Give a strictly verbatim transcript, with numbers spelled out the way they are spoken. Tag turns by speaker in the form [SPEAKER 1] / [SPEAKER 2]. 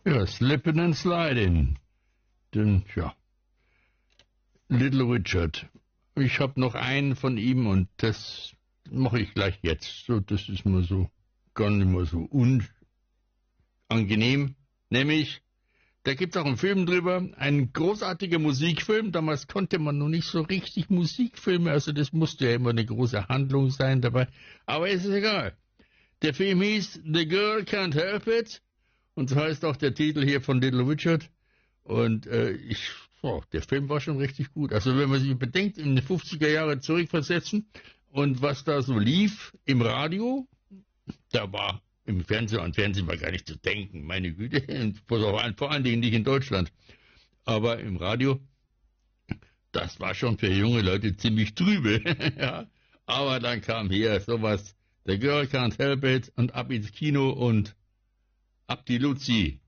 [SPEAKER 1] Ja, Slippin' and Slidin'. Den, ja. Little Richard. Ich habe noch einen von ihm und das mache ich gleich jetzt. So, das ist mir so gar nicht mehr so unangenehm. Nämlich, da gibt es auch einen Film drüber, ein großartiger Musikfilm. Damals konnte man noch nicht so richtig Musikfilme, also das musste ja immer eine große Handlung sein dabei. Aber es ist egal. Der Film hieß The Girl Can't Help It. Und so heißt auch der Titel hier von Little Richard. Und äh, ich, oh, der Film war schon richtig gut. Also wenn man sich bedenkt, in die fünfziger Jahre zurückversetzen und was da so lief im Radio, da war im Fernsehen, an Fernsehen war gar nicht zu denken, meine Güte, vor allen Dingen nicht in Deutschland. Aber im Radio, das war schon für junge Leute ziemlich trübe. Ja. Aber dann kam hier sowas, The Girl Can't Help It und ab ins Kino und ab die Luzi.